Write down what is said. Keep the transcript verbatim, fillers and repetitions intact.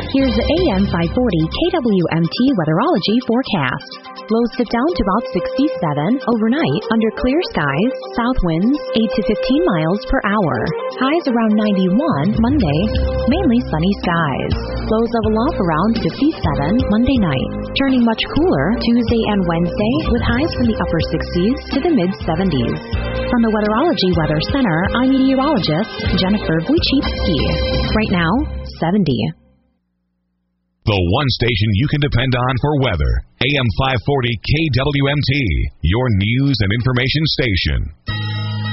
Here's the A M five forty K W M T Weatherology forecast. Lows dip down to about sixty-seven overnight under clear skies, south winds eight to fifteen miles per hour. Highs around ninety-one Monday, mainly sunny skies. Lows level off around fifty-seven Monday night. Turning much cooler Tuesday and Wednesday with highs from the upper sixties to the mid seventies. From the Weatherology Weather Center, I'm meteorologist Jennifer Wojcicki. Right now, seventy. The one station you can depend on for weather. A M five forty K W M T, your news and information station.